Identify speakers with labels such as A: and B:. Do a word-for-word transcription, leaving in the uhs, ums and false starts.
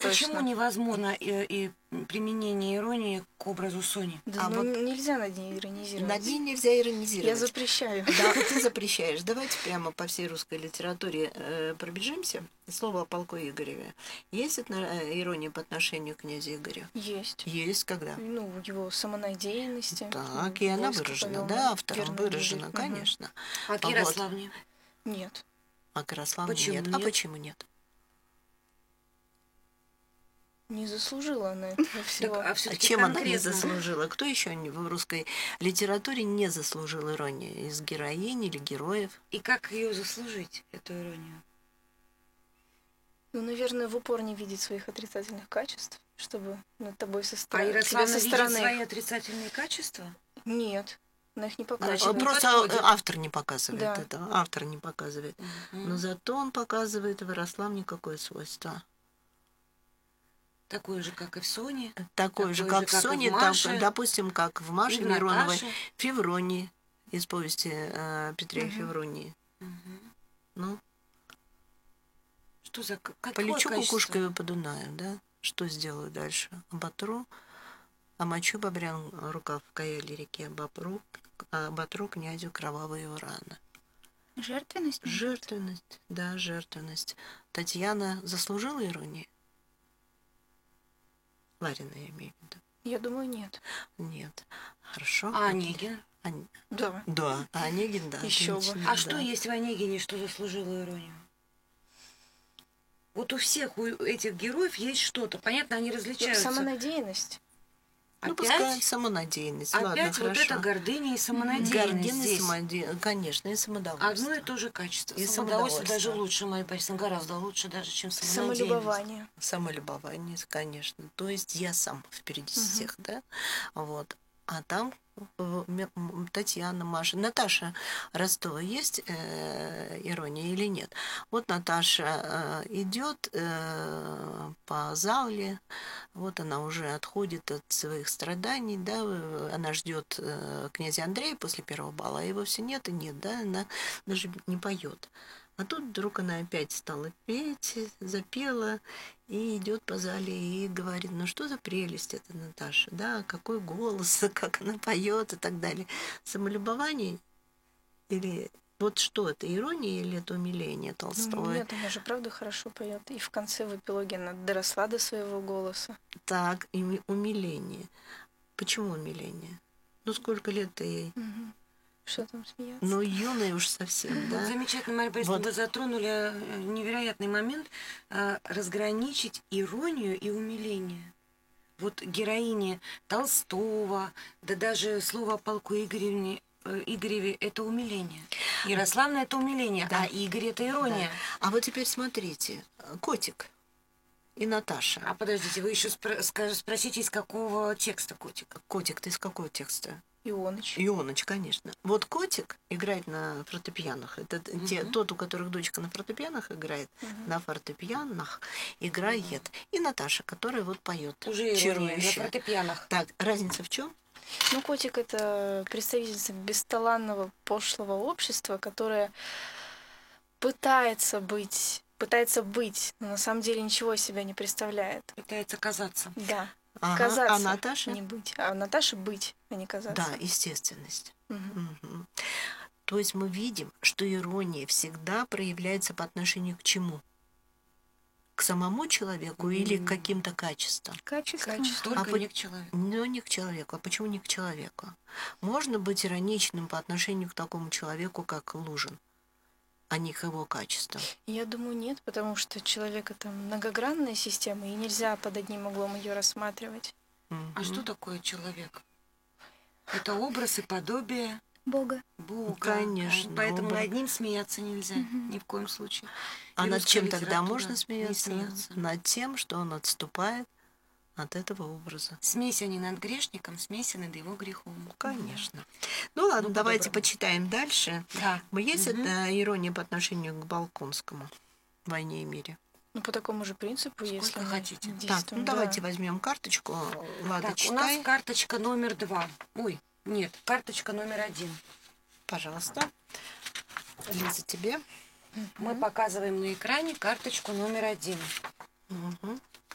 A: почему
B: точно.
A: невозможно и, и применение иронии к образу Сони?
B: Да,
C: А
B: ну,
C: вот
B: нельзя над ней иронизировать.
C: над ней нельзя иронизировать.
B: Я запрещаю.
C: Да, ты запрещаешь. Давайте прямо по всей русской литературе э, пробежимся. Слово о полку Игореве. Есть отно- э, ирония по отношению к князю Игорю?
B: Есть.
C: Есть, когда?
B: Ну, в его самонадеянности.
C: Так, и она
B: войско
C: выражена,
B: повёл
C: да,
B: на
C: автором
B: верную
C: выражена,
B: гибель.
C: конечно.
A: А к
C: Вот.
A: Ярославне?
B: Мгм. Нет.
C: А к Ярославне
A: Почему
C: нет.
A: нет?
C: А почему нет?
B: Не заслужила она этого всего.
A: Так, а
C: А
A: все-таки
C: чем она не
A: конкретно?
C: заслужила? Кто еще в русской литературе не заслужил иронии? Из героинь или героев?
A: И как ее заслужить, эту иронию?
B: Ну, наверное, в упор не видеть своих отрицательных качеств, чтобы над тобой со
A: А
B: стороны...
A: Ярославна
B: со
A: видит
B: стороны...
A: свои отрицательные качества?
B: Нет, она их не
C: А,
B: показывает.
A: не
C: Просто
A: подходит.
C: автор не показывает
B: Да.
C: этого. Автор не показывает.
A: Мгм.
C: Но зато он показывает в Ярославне какое свойство.
A: Такое же, как и в Соне.
C: Такое же,
A: Такое
C: как
A: же,
C: в
A: как и в
C: Соне,
A: Маше.
C: там, допустим, как в Маше
A: И в
C: Мироновой,
A: Наташе.
C: Февронии, из повести э, Петре и
B: Мгм.
C: Февронии.
A: Мгм.
C: Ну,
A: Что за к- какое
C: полечу
A: качество?
C: кукушкой по Дунаю, да? Что сделаю дальше? Оботру, омочу бобрян рукав в каяле реке, обопру, оботру князю кровавые раны.
B: Жертвенность? мне кажется.
C: Жертвенность, да, жертвенность. Татьяна заслужила иронии? Ларина, я имею в виду.
B: Я думаю, нет.
C: Нет. Хорошо.
A: А Онегин?
C: Он-
B: Да.
C: Да, а Онегин, да.
B: Ещё бы.
C: отлично,
A: А
C: да.
A: что есть в Онегине, что заслужило иронию? Вот у всех у этих героев есть что-то. Понятно, они
B: Ну,
A: различаются.
B: самонадеянность.
C: Ну,
A: Опять,
C: пускай самонадеянность. Ладно,
A: опять вот
C: хорошо.
A: это гордыня и самонадеянность
C: Гордыня,
A: здесь.
C: самоде- конечно, и самодовольство.
A: Одно и то же качество.
C: И
A: Самодовольство даже
C: самодовольство.
A: лучше, мои пальцы, гораздо лучше даже, чем самонадеянность.
B: Самолюбование.
C: Самолюбование, конечно. То есть я сам впереди
B: Мгм.
C: всех, да? Вот. А там э, м- м, Татьяна, Маша, Наташа Ростова есть э, ирония или нет? Вот Наташа э, идет э, по зале, вот она уже отходит от своих страданий, да, э, она ждет э, князя Андрея после первого бала, а его все нет и нет, да, она даже не поет. А тут вдруг она опять стала петь, запела и идет по зале и говорит, ну что за прелесть это Наташа, да, какой голос, как она поет и так далее. Самолюбование или вот что это, ирония или это умиление
B: Ну,
C: Толстого?
B: нет, она же правда хорошо поет. И в конце в эпилоге она доросла до своего голоса.
C: Так, и ми- умиление. Почему умиление? Ну сколько лет-то ей?
B: Мгм. Что там смеяться?
C: Ну юная уж совсем,
A: Вот
C: да?
A: замечательно, Мария Борисовна,
C: Вот.
A: вы затронули э, невероятный момент э, разграничить иронию и умиление. Вот героини Толстого, да даже слово о полку Игоревне, э, Игореве – это умиление. Ярославна – это умиление,
C: Да.
A: а Игорь – это ирония.
C: А вот теперь смотрите, котик и Наташа.
A: А подождите, вы еще спро- ска- спросите, из какого текста котик?
C: Котик, ты из какого текста?
B: Ионыч.
C: Ионыч, конечно. Вот котик играет на фортепианах. Это те,
A: Мгм.
C: тот, у которых дочка на фортепианах играет,
B: Мгм.
C: на фортепианах играет. И Наташа, которая вот поет.
A: Уже ирония, на
C: чарующе.
A: фортепианах.
C: Так, разница в чем?
B: Ну, котик — это представительница бесталанного, пошлого общества, которое пытается быть, пытается быть, но на самом деле ничего из себя не представляет.
A: Пытается казаться.
B: Да,
C: Ага,
B: казаться,
C: а Наташа?
B: не быть. А Наташа быть, а не казаться.
C: Да, естественность.
B: Мгм.
C: Мгм. То есть мы видим, что ирония всегда проявляется по отношению к чему? К самому человеку или к
A: М.
C: каким-то качествам?
B: Качество.
A: Качество,
C: А
A: только
C: по-
A: не к человеку.
C: Но не к человеку. А почему не к человеку? Можно быть ироничным по отношению к такому человеку, как Лужин, а не к его качествам.
B: Я думаю, нет, потому что человек — это многогранная система, и нельзя под одним углом ее рассматривать.
A: А
C: Мгм.
A: что такое человек? Это образ и подобие
B: Бога.
A: Бога.
C: Конечно,
A: Поэтому
C: образ.
A: над ним смеяться нельзя.
B: Мгм.
A: Ни в коем случае.
C: А
A: И
C: над
A: русская
C: чем тогда
A: литература
C: можно
A: не
C: смеяться?
A: смеется.
C: Над тем, что он отступает от этого образа.
A: Смейся не над грешником, смейся над его грехом.
C: Конечно. Ну ладно,
A: Ну,
C: давайте
A: по-доброму.
C: почитаем дальше.
A: Да.
C: Есть
A: Мгм.
C: это ирония по отношению к Балконскому в «Войне и мире»?
B: Ну, по такому же принципу,
A: Сколько
B: если мы
A: хотите. Так,
C: Так,
B: действуем,
C: ну
B: да.
C: давайте возьмем карточку. Лада,
A: Так, у
C: читай.
A: нас карточка номер два. Ой, нет, карточка номер один.
C: Пожалуйста. Лиза, тебе.
A: Мы показываем на экране карточку номер один.
C: Мгм.